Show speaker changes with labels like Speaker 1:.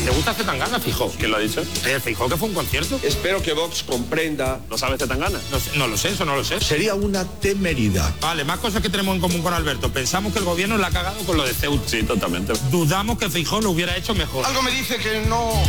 Speaker 1: ¿Te gusta Zetangana, Feijóo?
Speaker 2: ¿Quién lo ha dicho?
Speaker 1: Feijóo, que fue un concierto.
Speaker 3: Espero que Vox comprenda.
Speaker 2: ¿No sabes Zetangana?
Speaker 1: No lo sé, eso no lo sé.
Speaker 3: Sería una temeridad.
Speaker 1: Vale, más cosas que tenemos en común con Alberto. Pensamos que el gobierno la ha cagado con lo de Ceuta.
Speaker 2: Sí, totalmente.
Speaker 1: Dudamos que Feijóo lo hubiera hecho mejor.
Speaker 4: Algo me dice que no